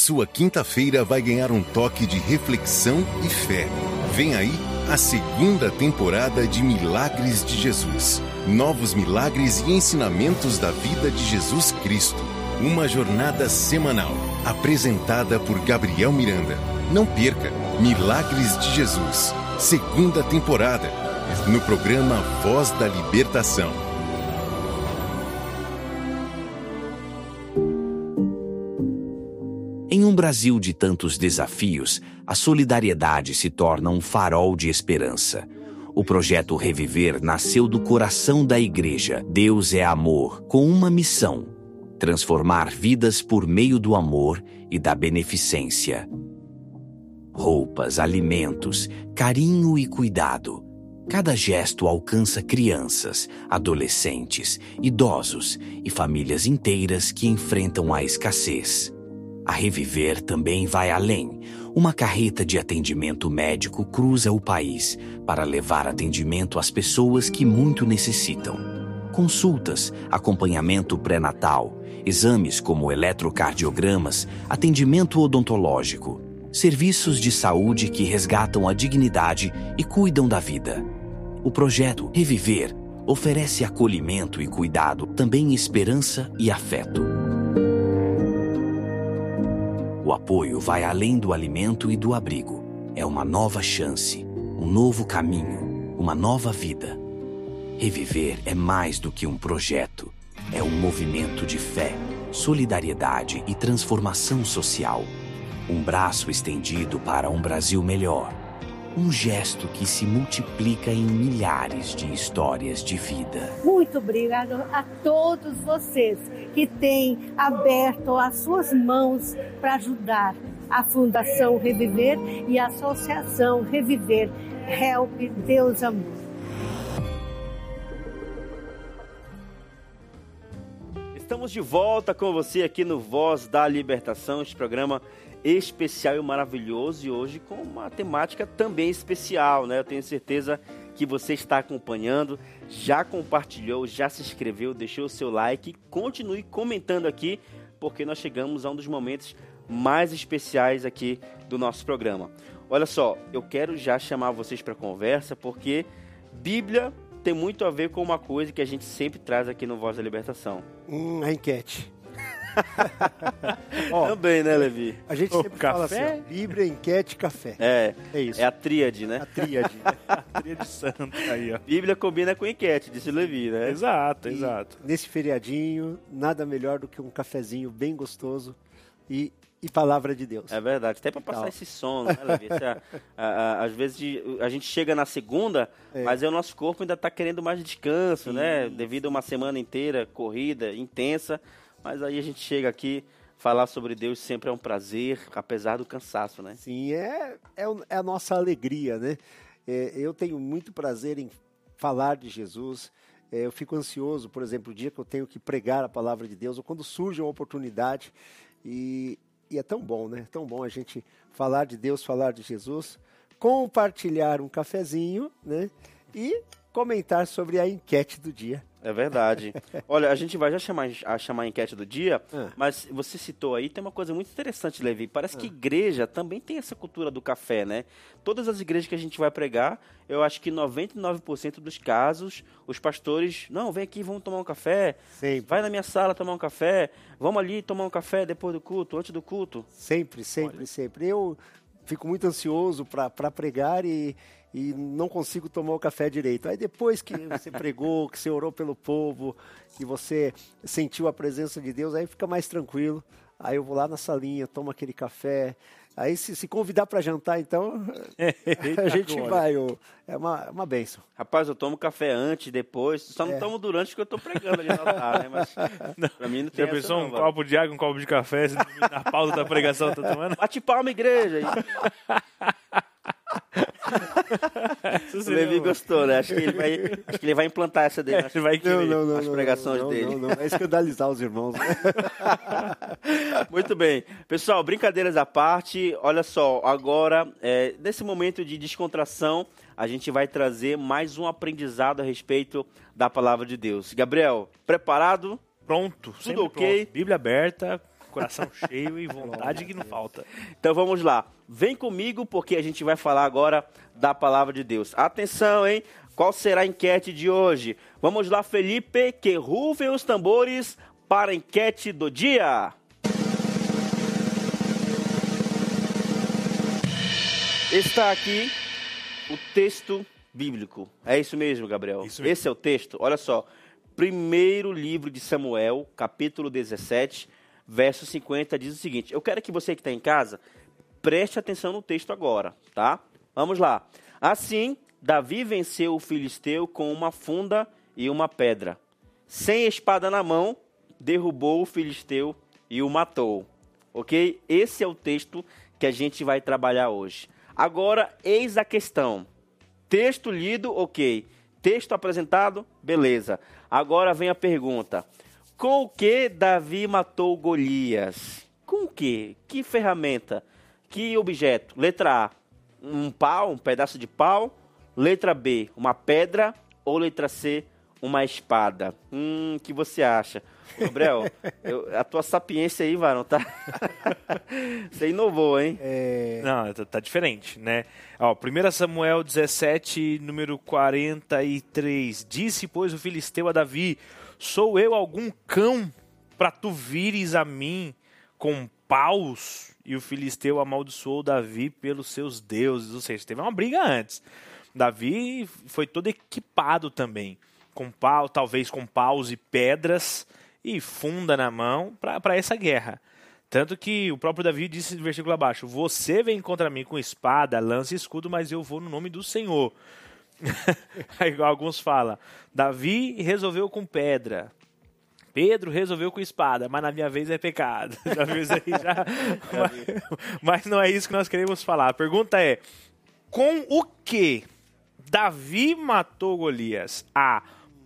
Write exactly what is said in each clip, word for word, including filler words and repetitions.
sua quinta-feira vai ganhar um toque de reflexão e fé. Vem aí a segunda temporada de Milagres de Jesus. Novos milagres e ensinamentos da vida de Jesus Cristo. Uma jornada semanal, apresentada por Gabriel Miranda. Não perca Milagres de Jesus, segunda temporada, no programa Voz da Libertação. Em um Brasil de tantos desafios, a solidariedade se torna um farol de esperança. O projeto Reviver nasceu do coração da igreja. Deus é amor, com uma missão: transformar vidas por meio do amor e da beneficência. Roupas, alimentos, carinho e cuidado. Cada gesto alcança crianças, adolescentes, idosos e famílias inteiras que enfrentam a escassez. A Reviver também vai além. Uma carreta de atendimento médico cruza o país para levar atendimento às pessoas que muito necessitam. Consultas, acompanhamento pré-natal, exames como eletrocardiogramas, atendimento odontológico, serviços de saúde que resgatam a dignidade e cuidam da vida. O projeto Reviver oferece acolhimento e cuidado, também esperança e afeto. O apoio vai além do alimento e do abrigo. É uma nova chance, um novo caminho, uma nova vida. Reviver é mais do que um projeto. É um movimento de fé, solidariedade e transformação social. Um braço estendido para um Brasil melhor. Um gesto que se multiplica em milhares de histórias de vida. Muito obrigado a todos vocês que têm aberto as suas mãos para ajudar a Fundação Reviver e a Associação Reviver. Help, Deus Amor. Estamos de volta com você aqui no Voz da Libertação, este programa especial e maravilhoso, e hoje com uma temática também especial, né? Eu tenho certeza que você está acompanhando, já compartilhou, já se inscreveu, deixou o seu like, continue comentando aqui, porque nós chegamos a um dos momentos mais especiais aqui do nosso programa. Olha só, eu quero já chamar vocês para conversa, porque Bíblia tem muito a ver com uma coisa que a gente sempre traz aqui no Voz da Libertação. Hum, a enquete. Ó, também, né, Levi? A gente sempre fala assim, ó, Bíblia, enquete, café. É, é isso. É a tríade, né? A tríade. A tríade santa aí, ó. Bíblia combina com enquete, disse o Levi, né? Exato, e exato. Nesse feriadinho, nada melhor do que um cafezinho bem gostoso e, e palavra de Deus. É verdade, até para passar então. esse sono, né, Levi? A, a, a, às vezes a gente chega na segunda, é. mas é o nosso corpo ainda está querendo mais descanso, Sim. né? Devido a uma semana inteira corrida, intensa. Mas aí a gente chega aqui, falar sobre Deus sempre é um prazer, apesar do cansaço, né? Sim, é, é, é a nossa alegria, né? É, eu tenho muito prazer em falar de Jesus. É, eu fico ansioso, por exemplo, o dia que eu tenho que pregar a palavra de Deus, ou quando surge uma oportunidade. E, e é tão bom, né? É tão bom a gente falar de Deus, falar de Jesus, compartilhar um cafezinho, né? E comentar sobre a enquete do dia. É verdade. Olha, a gente vai já chamar a, chamar a enquete do dia, ah. mas você citou aí, tem uma coisa muito interessante, Levi. Parece ah. que igreja também tem essa cultura do café, né? Todas as igrejas que a gente vai pregar, eu acho que noventa e nove por cento dos casos, os pastores, não, vem aqui, vamos tomar um café. Sempre. Vai na minha sala tomar um café. Vamos ali tomar um café depois do culto, antes do culto. Sempre, sempre, Olha. sempre. Eu fico muito ansioso para pregar e... e não consigo tomar o café direito. Aí depois que você pregou, que você orou pelo povo, que você sentiu a presença de Deus, aí fica mais tranquilo. Aí eu vou lá na salinha, tomo aquele café. Aí se, se convidar para jantar, então, a gente vai. Ó, é uma, uma bênção. Rapaz, eu tomo café antes, depois. Só não é. tomo durante, porque eu estou pregando ali no altar, né? Mas para mim não tem Já essa pensou não, um velho. copo de água, um copo de café, na pausa da pregação, tá tomando? Bate palma, igreja! O Levi gostou, né? Acho que, ele vai, acho que ele vai implantar essa dele nas, vai não, não, não, as pregações não, não, dele. Não, não, é escandalizar os irmãos. Né? Muito bem. Pessoal, brincadeiras à parte, olha só, agora, é, nesse momento de descontração, a gente vai trazer mais um aprendizado a respeito da palavra de Deus. Gabriel, preparado? Pronto, tudo ok? Pronto. Bíblia aberta, coração cheio e vontade que não falta. Então vamos lá. Vem comigo porque a gente vai falar agora da palavra de Deus. Atenção, hein? Qual será a enquete de hoje? Vamos lá, Felipe, que rufem os tambores para a enquete do dia. Está aqui o texto bíblico. É isso mesmo, Gabriel? Isso mesmo. Esse é o texto. Olha só. Primeiro livro de Samuel, capítulo dezessete, verso cinquenta, diz o seguinte. Eu quero que você que está em casa preste atenção no texto agora, tá? Vamos lá. Assim, Davi venceu o filisteu com uma funda e uma pedra. Sem espada na mão, derrubou o filisteu e o matou. Ok? Esse é o texto que a gente vai trabalhar hoje. Agora, eis a questão. Texto lido, ok. Texto apresentado, beleza. Agora vem a pergunta. Com o que Davi matou Golias? Com o que? Que ferramenta? Que objeto? Letra A, um pau, um pedaço de pau. Letra B, uma pedra. Ou letra C, uma espada? Hum, o que você acha? Gabriel, eu, a tua sapiência aí, varão, tá? Você inovou, hein? É... Não, tá, tá diferente, né? Ó, primeiro Samuel dezessete, número quarenta e três. Disse, pois, o filisteu a Davi, sou eu algum cão para tu vires a mim com paus? E o filisteu amaldiçoou Davi pelos seus deuses. Ou seja, teve uma briga antes. Davi foi todo equipado também, com pau, talvez com paus e pedras e funda na mão para essa guerra. Tanto que o próprio Davi disse no versículo abaixo, você vem contra mim com espada, lança e escudo, mas eu vou no nome do Senhor. Aí alguns falam, Davi resolveu com pedra, Pedro resolveu com espada, mas na minha vez é pecado. Já viu isso aí? Já... mas, mas não é isso que nós queremos falar. A pergunta é, com o que Davi matou Golias? A,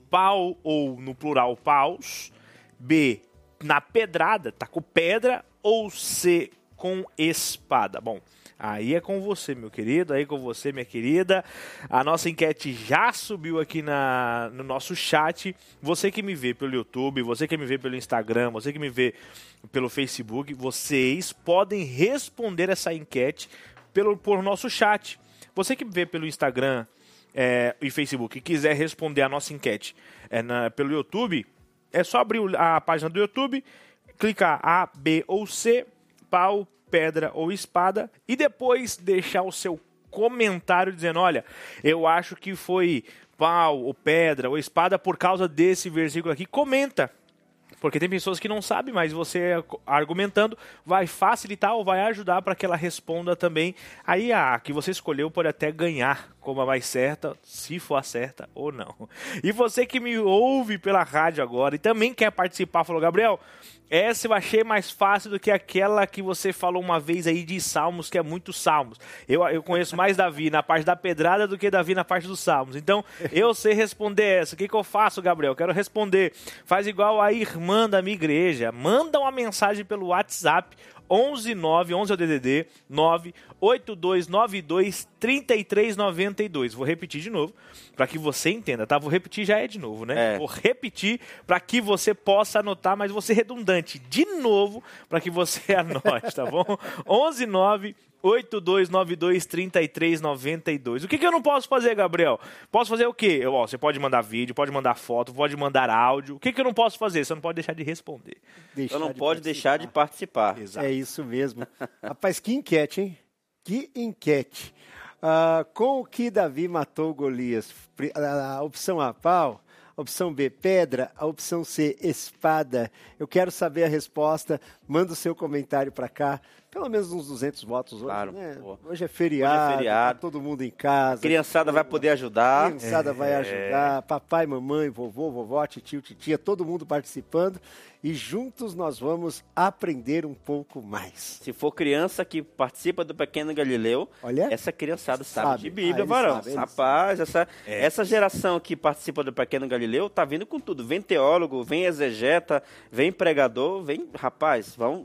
pau ou no plural paus. B, na pedrada, tá com pedra. Ou C, com espada? Bom, aí é com você, meu querido, aí é com você, minha querida. A nossa enquete já subiu aqui na, no nosso chat. Você que me vê pelo YouTube, você que me vê pelo Instagram, você que me vê pelo Facebook, vocês podem responder essa enquete pelo, por nosso chat. Você que me vê pelo Instagram é, e Facebook e quiser responder a nossa enquete é, na, pelo YouTube, é só abrir a página do YouTube, clicar A, B ou C, pau, pedra ou espada, e depois deixar o seu comentário dizendo, olha, eu acho que foi pau, ou pedra, ou espada por causa desse versículo aqui. Comenta, porque tem pessoas que não sabem, mas você argumentando vai facilitar ou vai ajudar para que ela responda também. Aí a que você escolheu pode até ganhar como a mais certa, se for a certa ou não. E você que me ouve pela rádio agora e também quer participar, falou, Gabriel, essa eu achei mais fácil do que aquela que você falou uma vez aí de Salmos, que é muito Salmos. Eu, eu conheço mais Davi na parte da pedrada do que Davi na parte dos Salmos. Então, eu sei responder essa. O que, que eu faço, Gabriel? Quero responder. Faz igual a irmã da minha igreja. Manda uma mensagem pelo WhatsApp onze nove, onze é o D D D, nove oito dois nove dois três três nove dois. Vou repetir de novo, para que você entenda, tá? Vou repetir, já é de novo, né? É. Vou repetir para que você possa anotar, mas vou ser redundante de novo para que você anote, tá bom? onze nove oito dois nove dois três três nove dois. O que, que eu não posso fazer, Gabriel? Posso fazer o quê? Eu, ó, você pode mandar vídeo, pode mandar foto, pode mandar áudio. O que, que eu não posso fazer? Você não pode deixar de responder. Deixar Então não de pode participar. deixar de participar. Exato. É isso mesmo. Rapaz, que enquete, hein? Que enquete. Ah, com o que Davi matou Golias? Pri- A, a opção A, pau. A opção B, pedra. A opção C, espada. Eu quero saber a resposta. Manda o seu comentário para cá. Pelo menos uns duzentos votos hoje, Claro, né? pô. Hoje é feriado, Hoje é feriado. tá todo mundo em casa. A criançada vai poder ajudar. A criançada vai ajudar, papai, mamãe, vovô, vovó, titio, titia, todo mundo participando. E juntos nós vamos aprender um pouco mais. Se for criança que participa do Pequeno Galileu, Olha, essa criançada sabe, sabe. de Ah, Bíblia, eles varão. sabem, eles Rapaz, essa, É. essa geração que participa do Pequeno Galileu tá vindo com tudo. Vem teólogo, vem exegeta, vem pregador, vem... Rapaz, vão...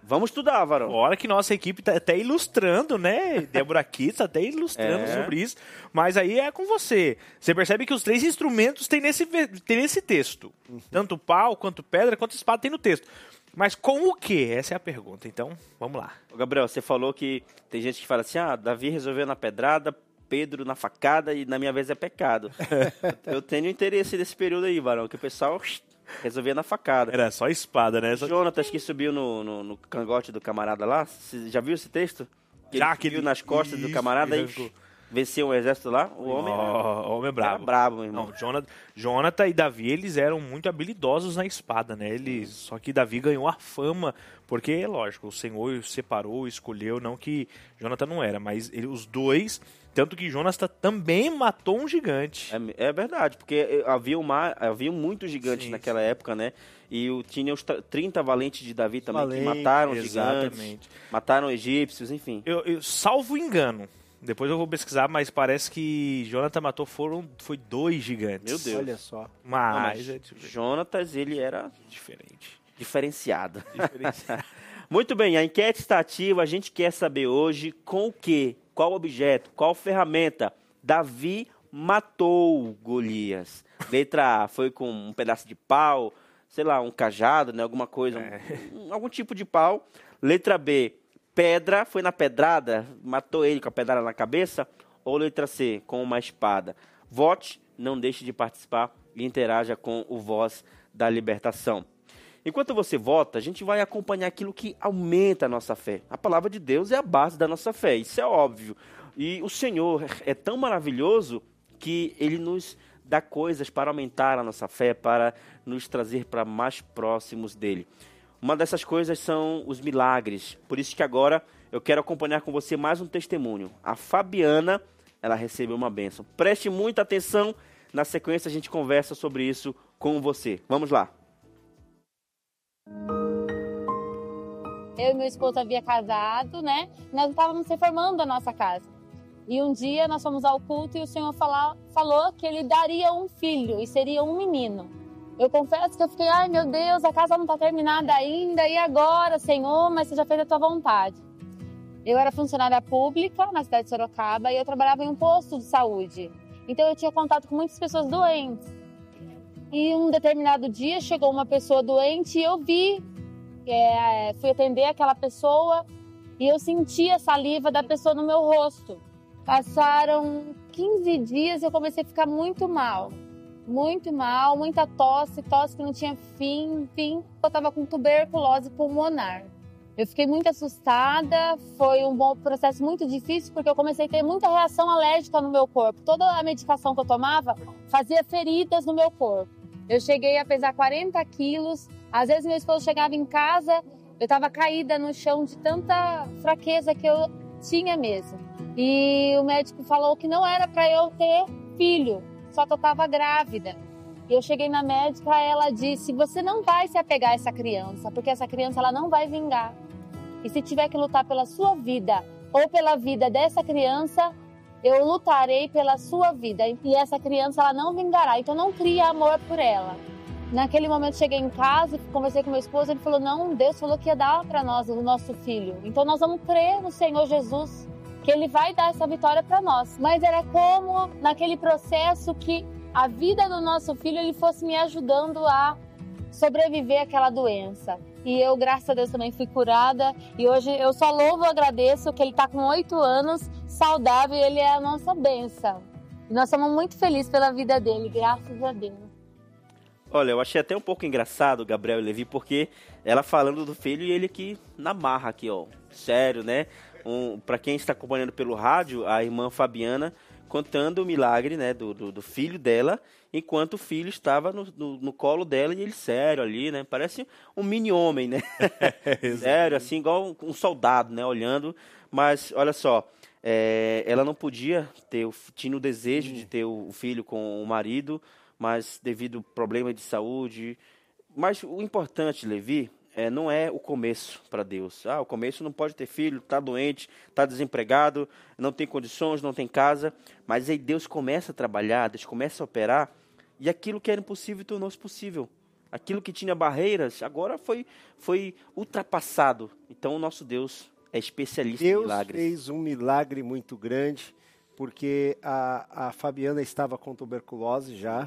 Vamos estudar, Varão. Fora que nossa equipe tá até ilustrando, né? Débora Kitts tá até ilustrando É. sobre isso. Mas aí é com você. Você percebe que os três instrumentos tem nesse, tem nesse texto. Tanto pau, quanto pedra, quanto espada tem no texto. Mas com o quê? Essa é a pergunta. Então, vamos lá. Ô, Gabriel, você falou que tem gente que fala assim, ah, Davi resolveu na pedrada, Pedro na facada e na minha vez é pecado. Eu tenho interesse nesse período aí, Varão, que o pessoal resolvia na facada. Era só espada, né? Só... Jonatas que subiu no, no, no cangote do camarada lá, você já viu esse texto? Que Já ele que subiu ele- nas costas do Isso, camarada e arrancou. venceu um exército lá? O homem era, Ó, homem é era brabo. brabo, meu irmão. Não, Jonathan, Jonathan e Davi, eles eram muito habilidosos na espada, né? Eles, só que Davi ganhou a fama, porque, lógico, o Senhor o separou, escolheu, não que Jonathan não era, mas ele- os dois, tanto que Jonathan também matou um gigante. É, é verdade, porque havia, uma, havia muitos gigantes Sim, naquela época, né? E o, tinha os tra- trinta valentes de Davi também, Valente, que mataram gigantes, exatamente. mataram egípcios, enfim. Eu, eu- salvo engano, depois eu vou pesquisar, mas parece que Jonathan matou foram, foi dois gigantes. Meu Deus. Olha só. Não, Mas, mas é diferente. Jonatas, ele era diferente. diferenciado. Diferenciado. Muito bem, a enquete está ativa, a gente quer saber hoje com o que, qual objeto, qual ferramenta Davi matou Golias. Letra A, foi com um pedaço de pau, sei lá, um cajado, né, alguma coisa, um- um- algum tipo de pau. Letra B, pedra, foi na pedrada, matou ele com a pedrada na cabeça. Ou letra C, com uma espada. Vote, não deixe de participar e interaja com o Voz da Libertação. Enquanto você vota, a gente vai acompanhar aquilo que aumenta a nossa fé. A palavra de Deus é a base da nossa fé, isso é óbvio. E o Senhor é tão maravilhoso que Ele nos dá coisas para aumentar a nossa fé, para nos trazer para mais próximos dEle. Uma dessas coisas são os milagres. Por isso que agora eu quero acompanhar com você mais um testemunho. A Fabiana, ela recebeu uma bênção. Preste muita atenção. Na sequência a gente conversa sobre isso com você. Vamos lá. Eu e meu esposo havia casado, né? Nós estávamos reformando a nossa casa. E um dia nós fomos ao culto e o Senhor fala, falou que Ele daria um filho e seria um menino. Eu confesso que eu fiquei, ai meu Deus, a casa não está terminada ainda, e agora, Senhor? Mas Você já fez a Tua vontade. Eu era funcionária pública na cidade de Sorocaba e eu trabalhava em um posto de saúde. Então eu tinha contato com muitas pessoas doentes. E um determinado dia chegou uma pessoa doente e eu vi, é, fui atender aquela pessoa e eu senti a saliva da pessoa no meu rosto. Passaram quinze dias e eu comecei a ficar muito mal. Muito mal, muita tosse, tosse que não tinha fim, fim. Eu estava com tuberculose pulmonar. Eu fiquei muito assustada, foi um bom processo muito difícil, porque eu comecei a ter muita reação alérgica no meu corpo. Toda a medicação que eu tomava fazia feridas no meu corpo. Eu cheguei a pesar quarenta quilos, às vezes meu esposo chegava em casa, eu estava caída no chão de tanta fraqueza que eu tinha mesmo. E o médico falou que não era para eu ter filho, só que eu estava grávida. Eu cheguei na médica, ela disse, você não vai se apegar a essa criança, porque essa criança ela não vai vingar. E se tiver que lutar pela sua vida ou pela vida dessa criança, eu lutarei pela sua vida. E essa criança ela não vingará, então não cria amor por ela. Naquele momento cheguei em casa e conversei com meu esposo, ele falou, não, Deus falou que ia dar para nós o nosso filho. Então nós vamos crer no Senhor Jesus, que Ele vai dar essa vitória para nós. Mas era como naquele processo que a vida do nosso filho ele fosse me ajudando a sobreviver àquela doença. E eu, graças a Deus, também fui curada. E hoje eu só louvo e agradeço que ele está com oito anos, saudável, e ele é a nossa bênção. E nós somos muito felizes pela vida dele, graças a Deus. Olha, eu achei até um pouco engraçado, Gabriel e Levi, porque ela falando do filho e ele aqui na marra, aqui, ó. Sério, né? Um, para quem está acompanhando pelo rádio, a irmã Fabiana contando o milagre, né, do, do, do filho dela, enquanto o filho estava no, no, no colo dela e ele sério ali, né? Parece um mini homem, né? Sério, assim, igual um, um soldado, né? Olhando. Mas, olha só, é, ela não podia ter, tinha o desejo de ter o filho com o marido, mas devido a problema de saúde. Mas o importante, Levi, é, não é o começo para Deus. Ah, o começo não pode ter filho, está doente, está desempregado, não tem condições, não tem casa. Mas aí Deus começa a trabalhar, Deus começa a operar, e aquilo que era impossível tornou-se possível. Aquilo que tinha barreiras, agora foi, foi ultrapassado. Então o nosso Deus é especialista Deus em milagres. fez um milagre muito grande, porque a, a Fabiana estava com tuberculose já,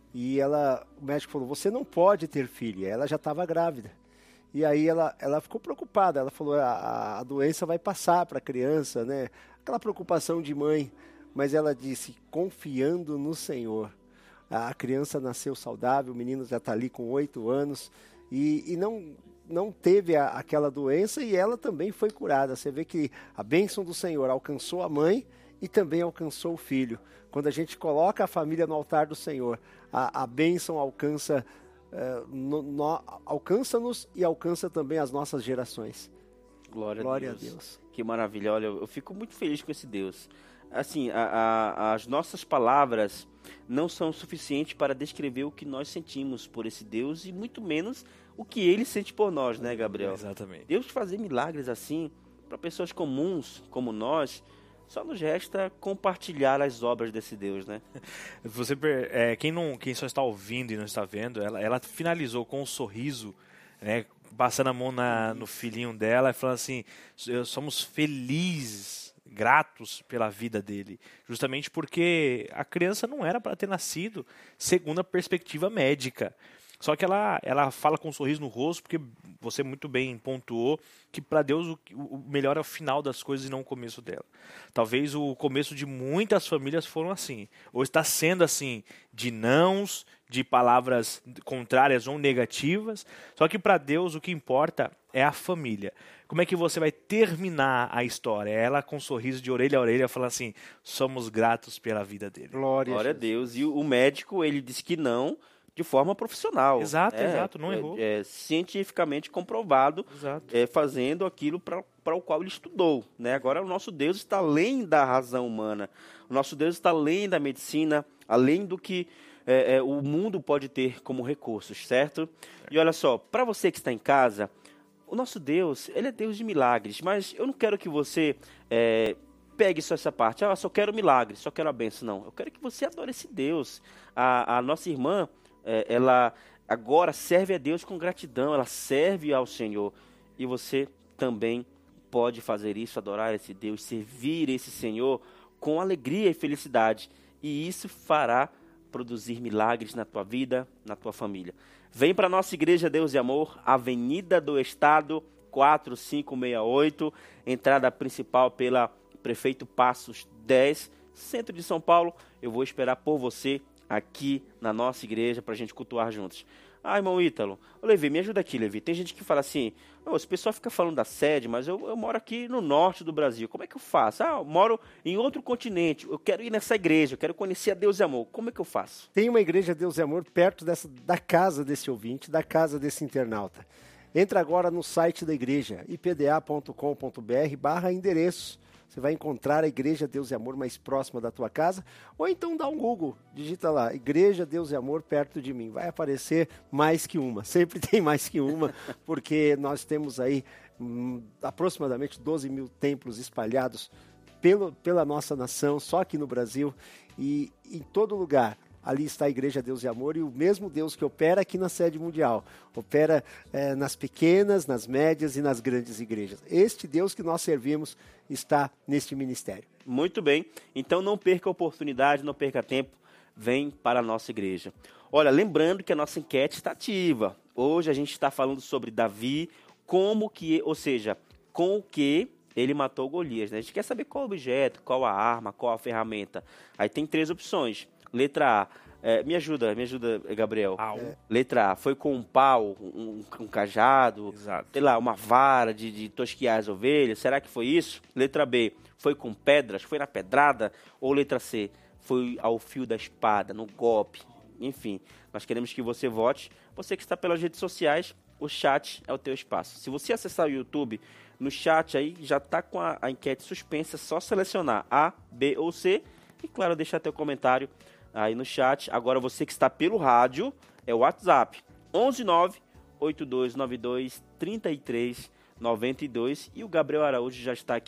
e ela, o médico falou, você não pode ter filho. Ela já estava grávida. E aí ela, ela ficou preocupada, ela falou, a, a doença vai passar para a criança, né? Aquela preocupação de mãe. Mas ela disse, confiando no Senhor. A criança nasceu saudável, o menino já está ali com oito anos, e, e não, não teve a, aquela doença, e ela também foi curada. Você vê que a bênção do Senhor alcançou a mãe e também alcançou o filho. Quando a gente coloca a família no altar do Senhor, a, a bênção alcança, uh, no, no, alcança-nos e alcança também as nossas gerações. Glória, Glória a, Deus. a Deus. Que maravilha, olha, eu fico muito feliz com esse Deus. Assim, a, a, as nossas palavras não são suficientes para descrever o que nós sentimos por esse Deus e muito menos o que Ele sente por nós, né, Gabriel? Exatamente. Deus fazer milagres assim, para pessoas comuns como nós, só nos resta compartilhar as obras desse Deus, né? Você, é, quem, não, quem só está ouvindo e não está vendo, ela, ela finalizou com um sorriso, né, passando a mão na, no filhinho dela e falando assim, somos felizes, gratos pela vida dele, justamente porque a criança não era para ter nascido segundo a perspectiva médica. Só que ela, ela fala com um sorriso no rosto, porque você muito bem pontuou que para Deus o, o melhor é o final das coisas e não o começo dela. Talvez o começo de muitas famílias foram assim, ou está sendo assim, de nãos, de palavras contrárias ou negativas. Só que para Deus o que importa é a família. Como é que você vai terminar a história? Ela com um sorriso de orelha a orelha falando assim, somos gratos pela vida dele. Glória, Glória a Deus. E o, o médico, ele disse que não, de forma profissional. Exato, é, exato, não é, errou. É cientificamente comprovado, Exato. É, fazendo aquilo para o qual ele estudou. Né? Agora, o nosso Deus está além da razão humana. O nosso Deus está além da medicina, além do que é, é, o mundo pode ter como recursos, certo? É. E olha só, para você que está em casa, o nosso Deus, ele é Deus de milagres, mas eu não quero que você é, pegue só essa parte, ah, só quero milagre, só quero a bênção, não. Eu quero que você adore esse Deus. A, a nossa irmã, é, ela agora serve a Deus com gratidão, ela serve ao Senhor. E você também pode fazer isso, adorar esse Deus, servir esse Senhor com alegria e felicidade. E isso fará produzir milagres na tua vida, na tua família. Vem para a nossa Igreja Deus e Amor, Avenida do Estado, quatro cinco seis oito, entrada principal pela Prefeito Passos dez, centro de São Paulo. Eu vou esperar por você aqui na nossa igreja para a gente cultuar juntos. Ah, irmão Ítalo, ô, Levi, me ajuda aqui, Levi. Tem gente que fala assim, oh, esse pessoal fica falando da sede, mas eu, eu moro aqui no norte do Brasil. Como é que eu faço? Ah, eu moro em outro continente. Eu quero ir nessa igreja, eu quero conhecer a Deus e Amor. Como é que eu faço? Tem uma igreja Deus e Amor perto dessa, da casa desse ouvinte, da casa desse internauta. Entra agora no site da igreja, i p d a ponto com ponto b r barra endereços. Você vai encontrar a Igreja Deus e Amor mais próxima da tua casa, ou então dá um Google, digita lá, Igreja Deus e Amor perto de mim. Vai aparecer mais que uma, sempre tem mais que uma, porque nós temos aí hum, aproximadamente doze mil templos espalhados pelo, pela nossa nação, só aqui no Brasil, e em todo lugar. Ali está a Igreja Deus e Amor, e o mesmo Deus que opera aqui na sede mundial, opera eh, nas pequenas, nas médias e nas grandes igrejas. Este Deus que nós servimos está neste ministério. Muito bem, então não perca a oportunidade, não perca tempo, vem para a nossa igreja. Olha, lembrando que a nossa enquete está ativa. Hoje a gente está falando sobre Davi, como que, ou seja, com o que ele matou Golias, né? A gente quer saber qual o objeto, qual a arma, qual a ferramenta. Aí tem três opções. Letra A, é, me ajuda, me ajuda, Gabriel. É. Letra A, foi com um pau, um, um cajado, Exato. sei lá, uma vara de, de tosquiar as ovelhas, será que foi isso? Letra B, foi com pedras, foi na pedrada? Ou letra C, foi ao fio da espada, no golpe? Enfim, nós queremos que você vote. Você que está pelas redes sociais, o chat é o teu espaço. Se você acessar o YouTube, no chat aí já está com a, a enquete suspensa, é só selecionar A, B ou C e, claro, deixar teu comentário aí no chat. Agora você que está pelo rádio, é o WhatsApp onze nove oito dois nove dois três três nove dois, e o Gabriel Araújo já está aqui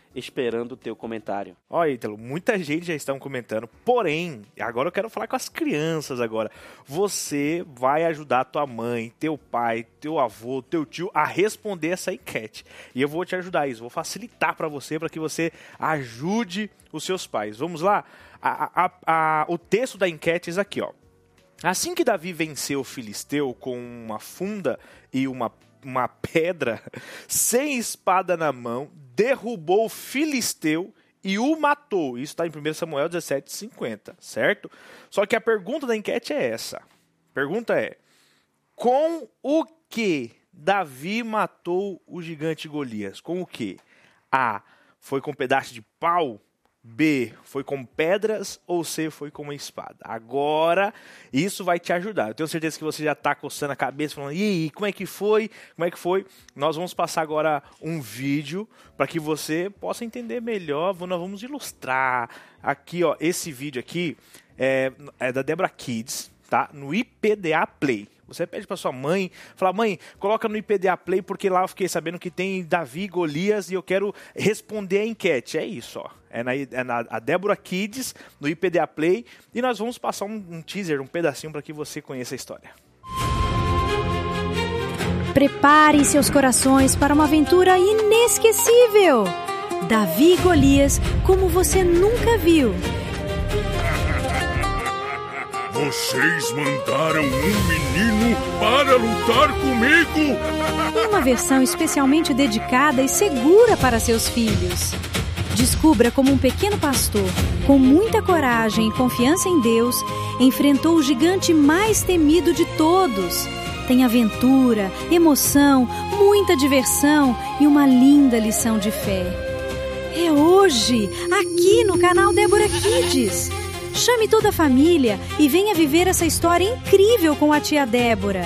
esperando o teu comentário. Olha, Ítalo, muita gente já está comentando, porém, agora eu quero falar com as crianças agora. Você vai ajudar tua mãe, teu pai, teu avô, teu tio a responder essa enquete. E eu vou te ajudar isso, vou facilitar para você, para que você ajude os seus pais. Vamos lá? A, a, a, o texto da enquete é aqui, ó. Assim que Davi venceu o filisteu com uma funda e uma, uma pedra, sem espada na mão, derrubou o filisteu e o matou. Isso está em primeiro Samuel dezessete, cinquenta, certo? Só que a pergunta da enquete é essa. A pergunta é, com o que Davi matou o gigante Golias? Com o que? A, foi com um pedaço de pau? B, foi com pedras, ou C, foi com uma espada? Agora, isso vai te ajudar. Eu tenho certeza que você já está coçando a cabeça, falando, e aí, como é que foi? Como é que foi? Nós vamos passar agora um vídeo para que você possa entender melhor. Nós vamos ilustrar aqui, ó, esse vídeo aqui é, é da Deborah Kids, tá? No I P D A Play. Você pede para sua mãe, fala, mãe, coloca no I P D A Play, porque lá eu fiquei sabendo que tem Davi e Golias e eu quero responder a enquete. É isso, ó. É na, é na a Deborah Kids, no I P D A Play, e nós vamos passar um, um teaser, um pedacinho para que você conheça a história. Preparem seus corações para uma aventura inesquecível. Davi e Golias, como você nunca viu. Vocês mandaram um menino para lutar comigo? Uma versão especialmente dedicada e segura para seus filhos. Descubra como um pequeno pastor, com muita coragem e confiança em Deus, enfrentou o gigante mais temido de todos. Tem aventura, emoção, muita diversão e uma linda lição de fé. É hoje, aqui no canal Deborah Kids. Chame toda a família e venha viver essa história incrível com a tia Débora.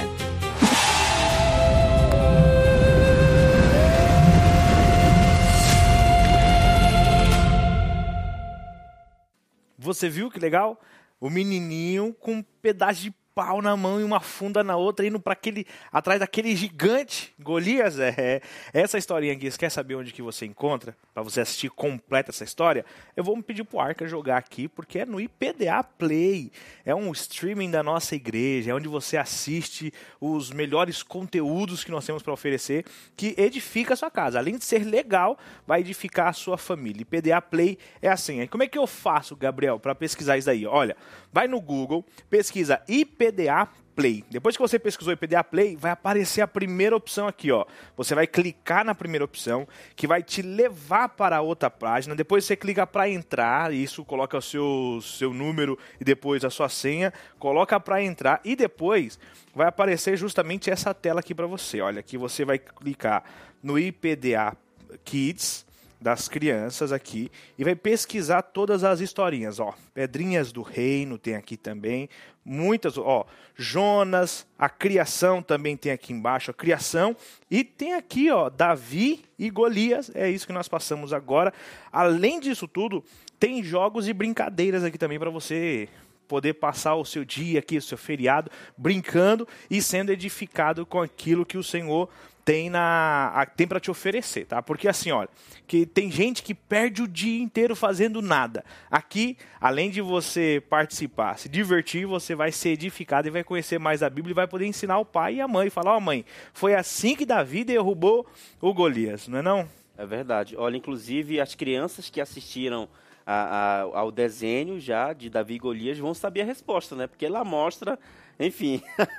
Você viu que legal? O menininho com um pedaço de pau na mão e uma funda na outra, indo para aquele, atrás daquele gigante Golias. É, essa historinha aqui, você quer saber onde que você encontra? Para você assistir completa essa história? Eu vou me pedir pro Arca jogar aqui, porque é no I P D A Play. É um streaming da nossa igreja, é onde você assiste os melhores conteúdos que nós temos para oferecer, que edifica a sua casa. Além de ser legal, vai edificar a sua família. I P D A Play é assim. Aí como é que eu faço, Gabriel, para pesquisar isso daí? Olha, vai no Google, pesquisa I P D A Play. Depois que você pesquisou I P D A Play, vai aparecer a primeira opção aqui, ó. Você vai clicar na primeira opção, que vai te levar para outra página. Depois você clica para entrar, isso coloca o seu, seu número e depois a sua senha, coloca para entrar e depois vai aparecer justamente essa tela aqui para você. Olha, aqui você vai clicar no I P D A Kids das crianças aqui e vai pesquisar todas as historinhas, ó. Pedrinhas do Reino tem aqui também, muitas, ó. Jonas, a criação também tem aqui embaixo, a criação, e tem aqui, ó, Davi e Golias. É isso que nós passamos agora. Além disso tudo, tem jogos e brincadeiras aqui também para você poder passar o seu dia aqui, o seu feriado, brincando e sendo edificado com aquilo que o Senhor tem, na, tem para te oferecer, tá? Porque assim, olha, que tem gente que perde o dia inteiro fazendo nada. Aqui, além de você participar, se divertir, você vai ser edificado e vai conhecer mais a Bíblia e vai poder ensinar o pai e a mãe. Falar, ó, oh, mãe, foi assim que Davi derrubou o Golias, não é não? É verdade. Olha, inclusive, as crianças que assistiram a, a, ao desenho já de Davi e Golias vão saber a resposta, né? Porque ela mostra... Enfim.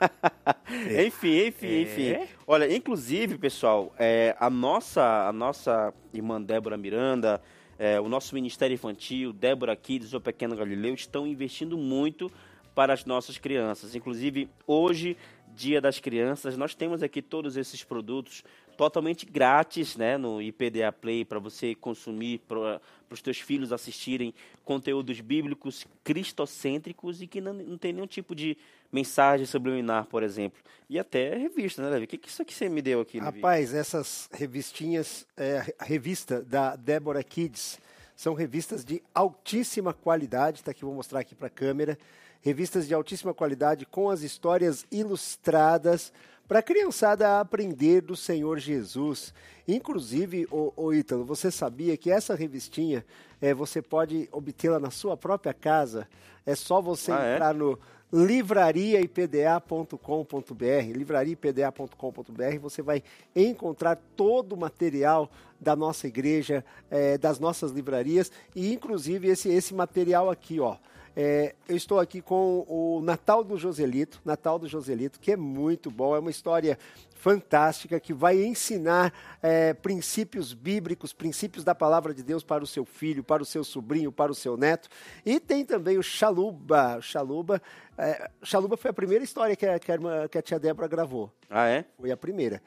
É. enfim, enfim, é. enfim. Olha, inclusive, pessoal, é, a, nossa, a nossa irmã Débora Miranda, é, o nosso Ministério Infantil, Deborah Kids, o Pequeno Galileu, estão investindo muito para as nossas crianças. Inclusive, hoje, Dia das Crianças, nós temos aqui todos esses produtos totalmente grátis, né, no I P D A Play, para você consumir, para os teus filhos assistirem conteúdos bíblicos cristocêntricos e que não, não tem nenhum tipo de mensagem subliminar, por exemplo. E até revista, né, Levi? O que, que isso aqui você me deu aqui, Levi? Rapaz, essas revistinhas, é, a revista da Deborah Kids, são revistas de altíssima qualidade, tá aqui, vou mostrar aqui para a câmera, revistas de altíssima qualidade com as histórias ilustradas para a criançada aprender do Senhor Jesus. Inclusive, ô, ô Ítalo, você sabia que essa revistinha, é, você pode obtê-la na sua própria casa? É só você ah, entrar é? no livraria I P D A ponto com ponto B R, livraria I P D A ponto com ponto B R, você vai encontrar todo o material da nossa igreja, é, das nossas livrarias, e inclusive esse, esse material aqui, ó. É, eu estou aqui com o Natal do Joselito, Natal do Joselito, que é muito bom, é uma história fantástica que vai ensinar é, princípios bíblicos, princípios da palavra de Deus para o seu filho, para o seu sobrinho, para o seu neto. E tem também o Chaluba. O Chaluba, é, Chaluba foi a primeira história que a, que a, irmã, que a tia Débora gravou. Ah, é? Foi a primeira.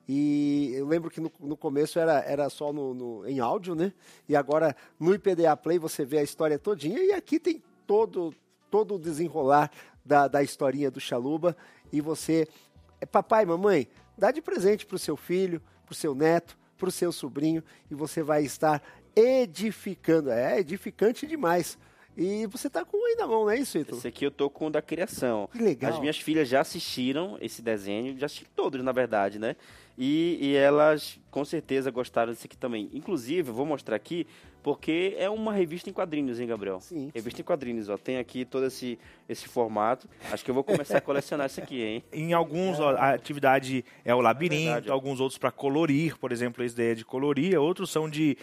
E eu lembro que no, no começo era, era só no, no, em áudio, né? E agora no I P D A Play você vê a história todinha, e aqui tem todo, todo o desenrolar da, da historinha do Chaluba. E você, é, papai, mamãe, dá de presente para o seu filho, para o seu neto, para o seu sobrinho, e você vai estar edificando. É edificante demais. E você tá com um aí na mão, não é isso, Ítalo? Esse aqui eu tô com o da criação. Que legal. As minhas filhas já assistiram esse desenho, já assistiram todos, na verdade, né? E, e elas, com certeza, gostaram desse aqui também. Inclusive, eu vou mostrar aqui, porque é uma revista em quadrinhos, hein, Gabriel? Sim. Revista em quadrinhos, ó. Tem aqui todo esse, esse formato. Acho que eu vou começar a colecionar isso aqui, hein? Em alguns, ó, a atividade é o labirinto, É alguns outros para colorir, por exemplo, essa ideia de colorir, outros são de,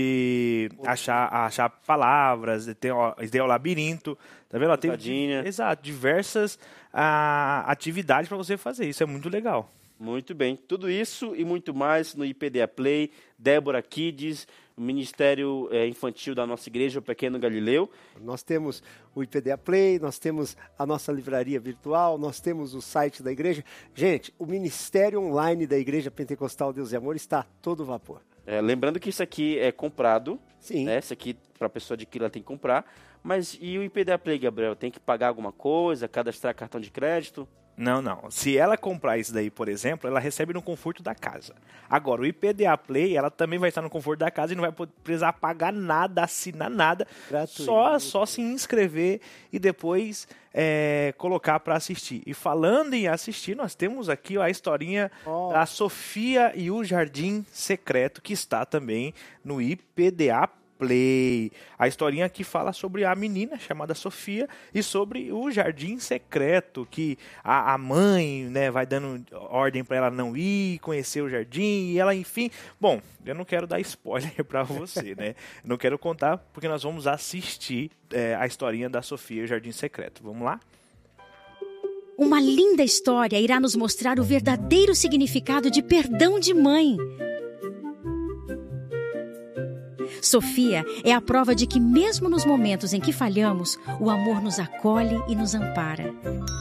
de achar, achar palavras, tem ó, a ideia é o labirinto, tá vendo? Ó, tem, exato, diversas a, atividades para você fazer, isso é muito legal. Muito bem, tudo isso e muito mais no I P D A Play, Débora Kids, o Ministério é, Infantil da nossa igreja, o Pequeno Galileu. Nós temos o I P D A Play, nós temos a nossa livraria virtual, nós temos o site da igreja. Gente, o Ministério Online da Igreja Pentecostal Deus e Amor está a todo vapor. É, lembrando que isso aqui é comprado, sim. Né? Isso aqui, para a pessoa adquirir, ela tem que comprar. Mas e o I P D A Play, Gabriel? Tem que pagar alguma coisa, cadastrar cartão de crédito? Não, não. Se ela comprar isso daí, por exemplo, ela recebe no conforto da casa. Agora, o I P D A Play, ela também vai estar no conforto da casa e não vai precisar pagar nada, assinar nada. Gratuito. Só, só se inscrever e depois é, colocar para assistir. E falando em assistir, nós temos aqui ó, a historinha oh. da Sofia e o Jardim Secreto, que está também no I P D A Play. A historinha que fala sobre a menina chamada Sofia e sobre o jardim secreto, que a, a mãe, né, vai dando ordem para ela não ir, conhecer o jardim, e ela, enfim... Bom, eu não quero dar spoiler para você, né? Não quero contar, porque nós vamos assistir é, a historinha da Sofia e o Jardim Secreto. Vamos lá? Uma linda história irá nos mostrar o verdadeiro significado de perdão de mãe. Sofia é a prova de que mesmo nos momentos em que falhamos, o amor nos acolhe e nos ampara.